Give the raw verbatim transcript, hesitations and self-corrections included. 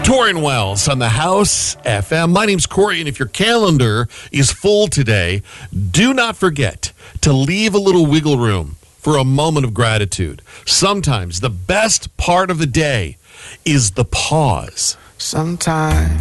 Torrin Wells on the House F M. My name's Corey, and if your calendar is full today, do not forget to leave a little wiggle room for a moment of gratitude. Sometimes the best part of the day is the pause. Sometimes